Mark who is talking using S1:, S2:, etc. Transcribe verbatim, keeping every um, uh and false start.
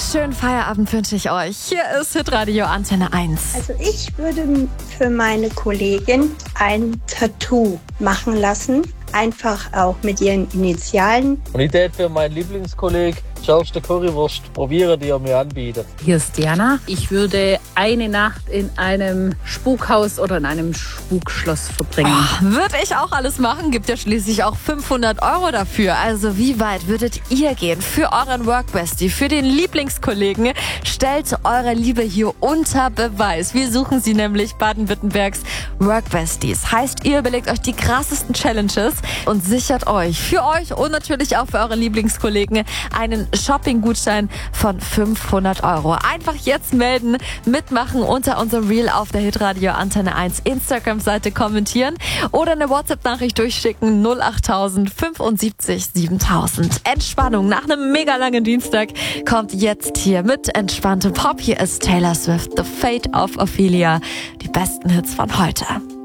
S1: schönen Feierabend wünsche ich euch. Hier ist Hitradio Antenne eins.
S2: Also ich würde für meine Kollegin ein Tattoo machen lassen. Einfach auch mit ihren Initialen.
S3: Und ich würde für meinen Lieblingskollegen schärfste Currywurst probieren, die er mir anbietet.
S4: Hier ist Diana. Ich würde eine Nacht in einem Spukhaus oder in einem Spukschloss verbringen.
S1: Oh, würde ich auch alles machen. Gibt ja schließlich auch fünfhundert Euro dafür. Also wie weit würdet ihr gehen für euren Workbestie, für den Lieblingskollegen? Stellt eure Liebe hier unter Beweis. Wir suchen sie nämlich, Baden-Württembergs Workbesties. Heißt, ihr überlegt euch die krassesten Challenges und sichert euch für euch und natürlich auch für eure Lieblingskollegen einen Shopping-Gutschein von fünfhundert Euro. Einfach jetzt melden, mitmachen, unter unserem Reel auf der Hitradio Antenne eins Instagram-Seite kommentieren oder eine WhatsApp-Nachricht durchschicken null achttausend fünfundsiebzig siebentausend. Entspannung nach einem mega langen Dienstag kommt jetzt hier mit entspanntem Pop. Hier ist Taylor Swift, The Fate of Ophelia. Die besten Hits von heute.